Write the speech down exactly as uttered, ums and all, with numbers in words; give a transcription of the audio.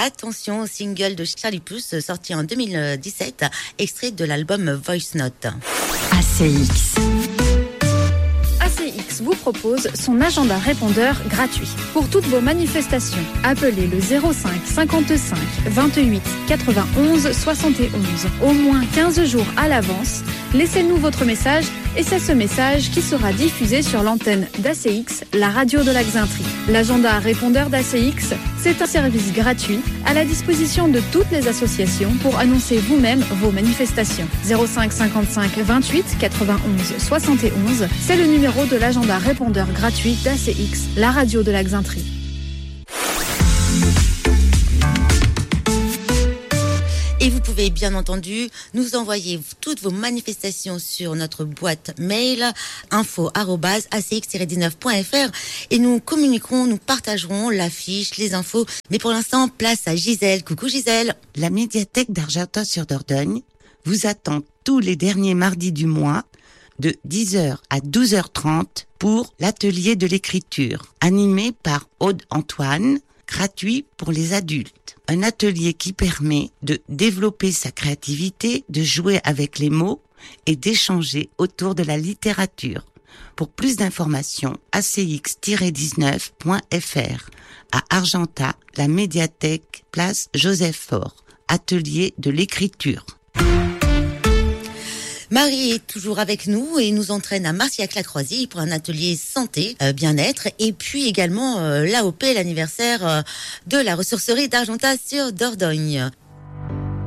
attention au single de Charlie Puth sorti en deux mille dix-sept, extrait de l'album Voice Note. A C X. A C X vous propose son agenda répondeur gratuit. Pour toutes vos manifestations, appelez le zéro cinq cinquante-cinq vingt-huit quatre-vingt-onze soixante et onze. Au moins quinze jours à l'avance, laissez-nous votre message et c'est ce message qui sera diffusé sur l'antenne d'A C X, la radio de la Xainterie. L'agenda répondeur d'A C X, c'est un service gratuit à la disposition de toutes les associations pour annoncer vous-même vos manifestations. zéro cinq cinquante-cinq vingt-huit quatre-vingt-onze soixante et onze, c'est le numéro de l'agenda répondeur gratuit d'A C X, la radio de la Xainterie. Et vous pouvez bien entendu nous envoyer toutes vos manifestations sur notre boîte mail info arobase a c x tiret dix-neuf point f r et nous communiquerons, nous partagerons l'affiche, les infos. Mais pour l'instant, place à Gisèle. Coucou Gisèle. La médiathèque d'Argentat-sur-Dordogne vous attend tous les derniers mardis du mois de dix heures à douze heures trente pour l'atelier de l'écriture, animé par Aude Antoine, gratuit pour les adultes. Un atelier qui permet de développer sa créativité, de jouer avec les mots et d'échanger autour de la littérature. Pour plus d'informations, a c x tiret dix-neuf point f r. À Argentat, la médiathèque, place Joseph Faure, atelier de l'écriture. Marie est toujours avec nous et nous entraîne à Marcillac-la-Croisilles pour un atelier santé, euh, bien-être et puis également euh, l'A O P, l'anniversaire euh, de la ressourcerie d'Argentat sur Dordogne.